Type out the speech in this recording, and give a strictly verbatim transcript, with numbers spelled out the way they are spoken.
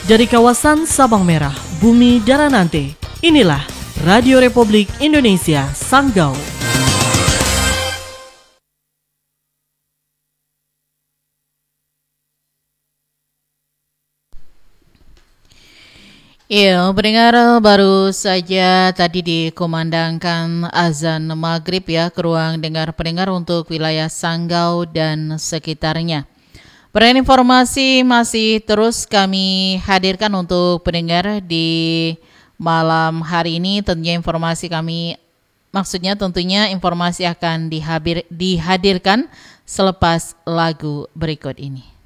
Dari kawasan Sabang Merah, Bumi Daranante, inilah Radio Republik Indonesia Sanggau. Iya, pendengar, baru saja tadi dikumandangkan azan maghrib ya ke ruang dengar pendengar untuk wilayah Sanggau dan sekitarnya. Perkembangan informasi masih terus kami hadirkan untuk pendengar di malam hari ini. Tentunya informasi kami, maksudnya tentunya informasi akan dihabir, dihadirkan selepas lagu berikut ini.